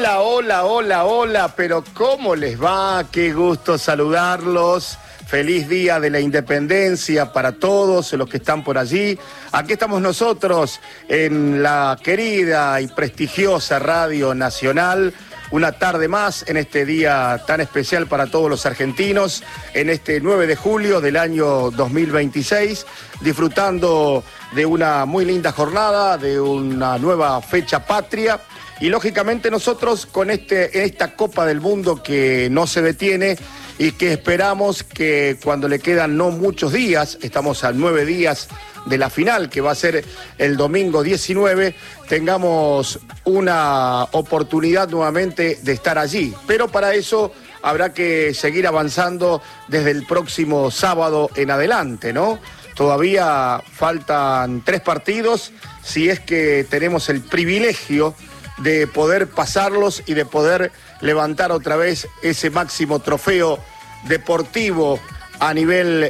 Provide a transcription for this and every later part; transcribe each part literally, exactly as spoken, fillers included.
Hola, hola, hola, hola, pero ¿cómo les va? Qué gusto saludarlos. Feliz Día de la Independencia para todos los que están por allí. Aquí estamos nosotros en la querida y prestigiosa Radio Nacional. Una tarde más en este día tan especial para todos los argentinos, en este nueve de julio del año dos mil veintiséis, disfrutando de una muy linda jornada, de una nueva fecha patria. Y lógicamente nosotros con este, esta Copa del Mundo que no se detiene y que esperamos que cuando le quedan no muchos días, estamos a nueve días de la final, que va a ser el domingo diecinueve, tengamos una oportunidad nuevamente de estar allí. Pero para eso habrá que seguir avanzando desde el próximo sábado en adelante, ¿no? Todavía faltan tres partidos, si es que tenemos el privilegio de poder pasarlos y de poder levantar otra vez ese máximo trofeo deportivo a nivel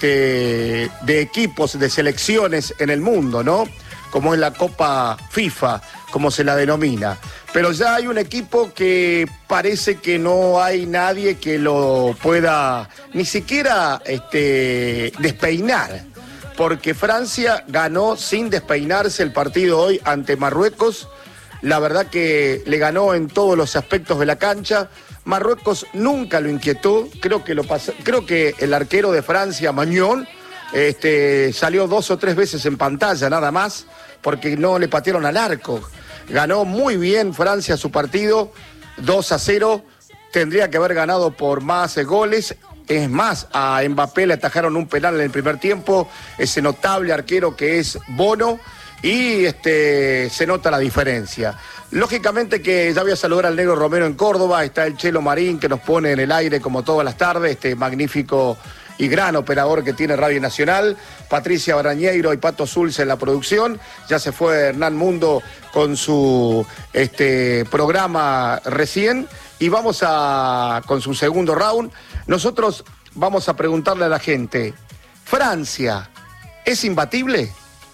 este, de equipos, de selecciones en el mundo, ¿no? Como es la Copa FIFA, como se la denomina. Pero ya hay un equipo que parece que no hay nadie que lo pueda ni siquiera este, despeinar, porque Francia ganó sin despeinarse el partido hoy ante Marruecos. La verdad que le ganó en todos los aspectos de la cancha. Marruecos nunca lo inquietó. Creo que lo pasó, creo que el arquero de Francia, Mañón, este, salió dos o tres veces en pantalla nada más, porque no le patearon al arco. Ganó muy bien Francia su partido, dos a cero. Tendría que haber ganado por más eh, goles. Es más, a Mbappé le atajaron un penal en el primer tiempo, ese notable arquero que es Bono. Y este, se nota la diferencia. Lógicamente que ya voy a saludar al negro Romero en Córdoba, está el Chelo Marín que nos pone en el aire como todas las tardes, este magnífico y gran operador que tiene Radio Nacional, Patricia Barañeiro y Pato Zulce en la producción. Ya se fue Hernán Mundo con su este, programa recién y vamos a con su segundo round. Nosotros vamos a preguntarle a la gente, ¿Francia es imbatible?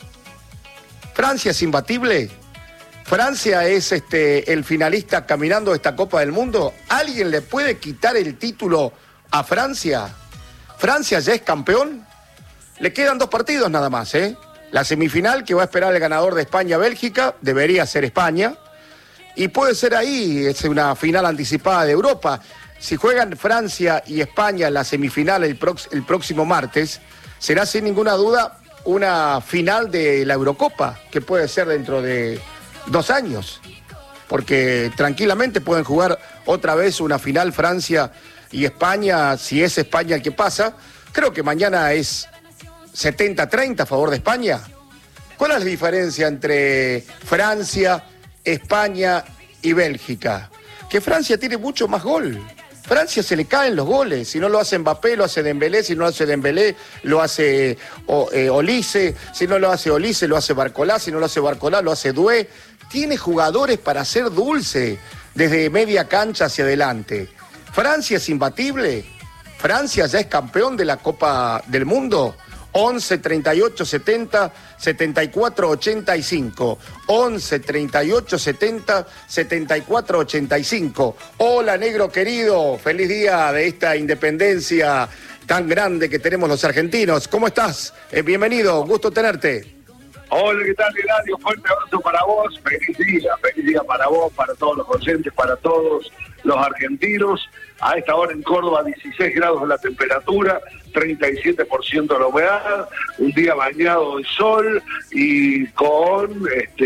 ¿Francia es imbatible? ¿Francia es este, el finalista caminando de esta Copa del Mundo? ¿Alguien le puede quitar el título a Francia? ¿Francia ya es campeón? Le quedan dos partidos nada más, ¿eh? La semifinal que va a esperar el ganador de España-Bélgica, debería ser España, y puede ser ahí, es una final anticipada de Europa. Si juegan Francia y España en la semifinal el, prox- el próximo martes, será sin ninguna duda una final de la Eurocopa, que puede ser dentro de dos años, porque tranquilamente pueden jugar otra vez una final Francia y España, si es España el que pasa. Creo que mañana es setenta treinta a favor de España. ¿Cuál es la diferencia entre Francia, España y Bélgica? Que Francia tiene mucho más gol. Francia se le caen los goles, si no lo hace Mbappé, lo hace Dembélé, si no lo hace Dembélé, lo hace o, eh, Olise, si no lo hace Olise, lo hace Barcolá, si no lo hace Barcolá, lo hace Doué. Tiene jugadores para hacer dulce desde media cancha hacia adelante. ¿Francia es imbatible? ¿Francia ya es campeón de la Copa del Mundo? once, treinta y ocho, setenta, setenta y cuatro, ochenta y cinco. once, treinta y ocho, setenta, setenta y cuatro, ochenta y cinco. Hola, negro querido. Feliz día de esta independencia tan grande que tenemos los argentinos. ¿Cómo estás? Eh, bienvenido, gusto tenerte. Hola, ¿qué tal, Hilario? Fuerte abrazo para vos. Feliz día, feliz día para vos, para todos los oyentes, para todos los argentinos. A esta hora en Córdoba, dieciséis grados la temperatura, treinta y siete por ciento la humedad, un día bañado de sol y con este